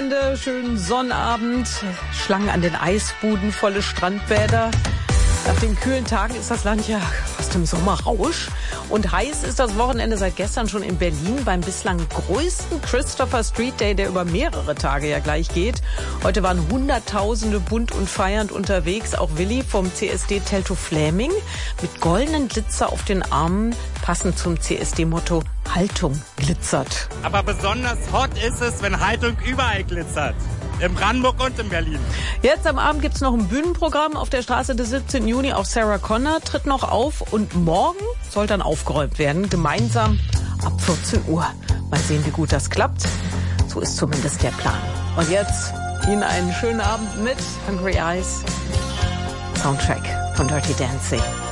Wochenende, schönen Sonnabend, Schlangen an den Eisbuden, volle Strandbäder. Nach den kühlen Tagen ist das Land ja fast im Sommerrausch. Und heiß ist das Wochenende seit gestern schon in Berlin beim bislang größten Christopher Street Day, der über mehrere Tage ja gleich geht. Heute waren Hunderttausende bunt und feiernd unterwegs. Auch Willi vom CSD Teltow Fläming mit goldenen Glitzer auf den Armen, passend zum CSD-Motto Haltung glitzert. Aber besonders hot ist es, wenn Haltung überall glitzert. In Brandenburg und in Berlin. Jetzt am Abend gibt's noch ein Bühnenprogramm auf der Straße des 17. Juni. Auch Sarah Connor tritt noch auf. Und morgen soll dann aufgeräumt werden, gemeinsam ab 14 Uhr. Mal sehen, wie gut das klappt. So ist zumindest der Plan. Und jetzt Ihnen einen schönen Abend mit Hungry Eyes. Soundtrack von Dirty Dancing.